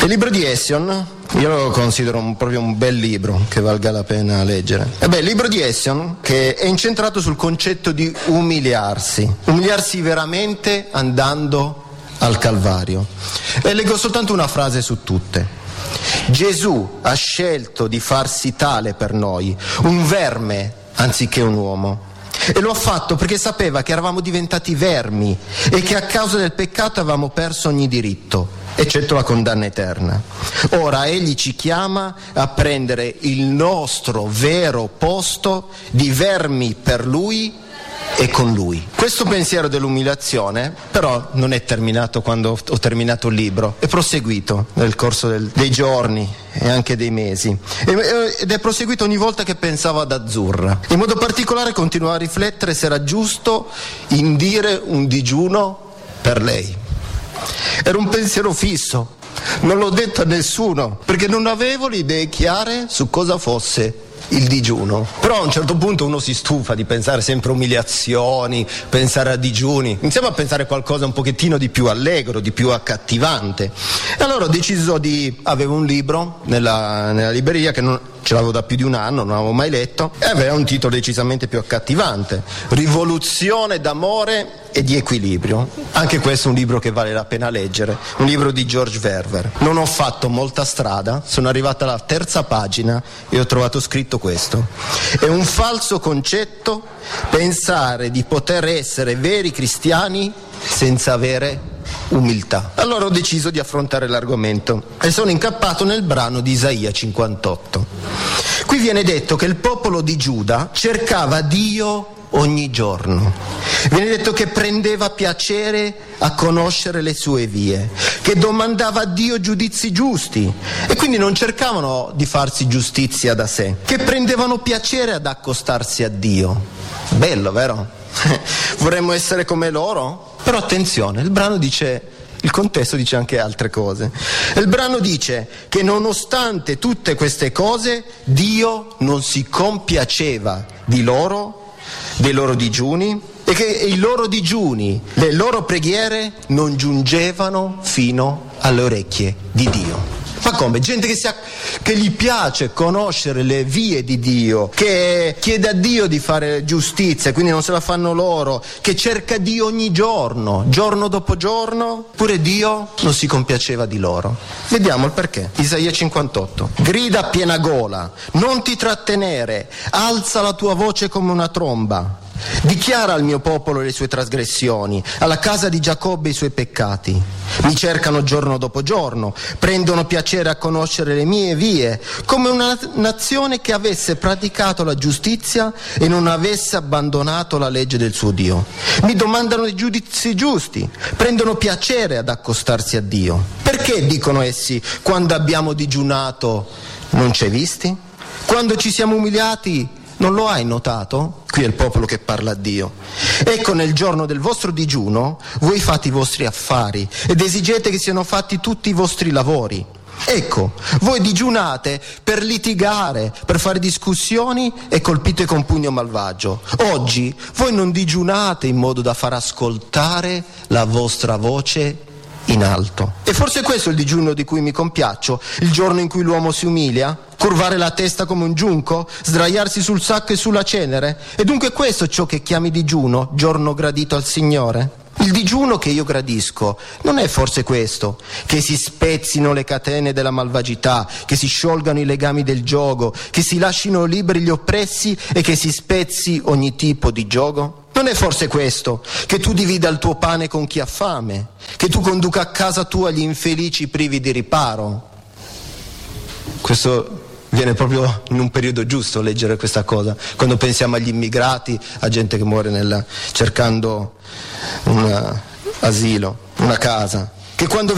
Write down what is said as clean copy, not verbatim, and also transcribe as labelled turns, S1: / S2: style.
S1: Il libro di Hession, io lo considero proprio un bel libro che valga la pena leggere. Il libro di Hession che è incentrato sul concetto di umiliarsi veramente andando al Calvario. E leggo soltanto una frase su tutte. Gesù ha scelto di farsi tale per noi, un verme anziché un uomo. E lo ha fatto perché sapeva che eravamo diventati vermi e che a causa del peccato avevamo perso ogni diritto, eccetto la condanna eterna. Ora egli ci chiama a prendere il nostro vero posto di vermi per lui e con lui. Questo pensiero dell'umiliazione però non è terminato quando ho terminato il libro, è proseguito nel corso dei giorni e anche dei mesi, ed è proseguito ogni volta che pensavo ad Azzurra. In modo particolare continuavo a riflettere se era giusto indire un digiuno per lei. Era un pensiero fisso, non l'ho detto a nessuno perché non avevo le idee chiare su cosa fosse il digiuno. Però a un certo punto uno si stufa di pensare sempre a umiliazioni, pensare a digiuni, iniziamo a pensare a qualcosa un pochettino di più allegro, di più accattivante. E allora ho deciso avevo un libro nella libreria che non ce l'avevo da più di un anno, non avevo mai letto, e aveva un titolo decisamente più accattivante: Rivoluzione d'amore e di equilibrio. Anche questo è un libro che vale la pena leggere, un libro di George Verwer. Non ho fatto molta strada, sono arrivata alla terza pagina e ho trovato scritto questo: è un falso concetto pensare di poter essere veri cristiani senza avere umiltà. Allora ho deciso di affrontare l'argomento e sono incappato nel brano di Isaia 58. Qui viene detto che il popolo di Giuda cercava Dio ogni giorno. Viene detto che prendeva piacere a conoscere le sue vie, che domandava a Dio giudizi giusti e quindi non cercavano di farsi giustizia da sé, che prendevano piacere ad accostarsi a Dio. Bello, vero? Vorremmo essere come loro? Però attenzione, il contesto dice anche altre cose. Il brano dice che nonostante tutte queste cose Dio non si compiaceva dei loro digiuni e che i loro digiuni, le loro preghiere non giungevano fino alle orecchie di Dio. Ma come? Gente che gli piace conoscere le vie di Dio, che chiede a Dio di fare giustizia, quindi non se la fanno loro, che cerca Dio ogni giorno dopo giorno, pure Dio non si compiaceva di loro. Vediamo il perché. Isaia 58. Grida a piena gola, non ti trattenere, alza la tua voce come una tromba. Dichiara al mio popolo le sue trasgressioni, alla casa di Giacobbe i suoi peccati. Mi cercano giorno dopo giorno, prendono piacere a conoscere le mie vie, come una nazione che avesse praticato la giustizia e non avesse abbandonato la legge del suo Dio. Mi domandano i giudizi giusti, prendono piacere ad accostarsi a Dio. Perché, dicono essi, quando abbiamo digiunato non ci hai visti? Quando ci siamo umiliati non lo hai notato? Qui è il popolo che parla a Dio. Ecco, nel giorno del vostro digiuno voi fate i vostri affari ed esigete che siano fatti tutti i vostri lavori. Ecco, voi digiunate per litigare, per fare discussioni e colpite con pugno malvagio. Oggi voi non digiunate in modo da far ascoltare la vostra voce in alto. E forse questo è il digiuno di cui mi compiaccio, il giorno in cui l'uomo si umilia, curvare la testa come un giunco, sdraiarsi sul sacco e sulla cenere. E dunque questo è ciò che chiami digiuno, giorno gradito al Signore? Il digiuno che io gradisco non è forse questo, che si spezzino le catene della malvagità, che si sciolgano i legami del giogo, che si lascino liberi gli oppressi e che si spezzi ogni tipo di giogo? Non è forse questo, che tu divida il tuo pane con chi ha fame, che tu conduca a casa tua gli infelici privi di riparo? Questo viene proprio in un periodo giusto leggere questa cosa, quando pensiamo agli immigrati, a gente che muore cercando un asilo, una casa, che quando